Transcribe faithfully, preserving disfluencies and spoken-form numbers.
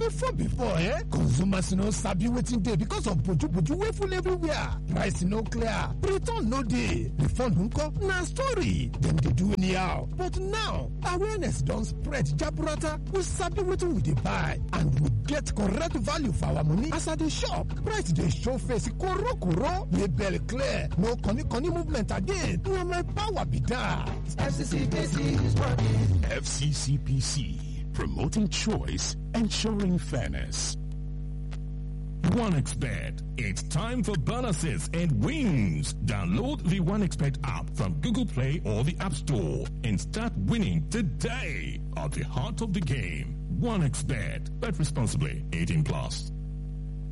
before before eh consumers no sabi wetin dey because of boju-boju wey full everywhere, price no clear, return no dey, refund nko na story dem dey do anyhow. But now awareness don spread jaburata, we sabi wetin we dey buy and we get correct value for our money. As I dey shop, price dey show face korokoro, label clear, no koni-koni movement again. Na my power be that. F C C P C is working. F C C P C, promoting choice, ensuring fairness. OneXBet. It's time for bonuses and wins. Download the OneXBet app from Google Play or the App Store and start winning today. At the heart of the game, OneXBet. Bet responsibly. eighteen plus.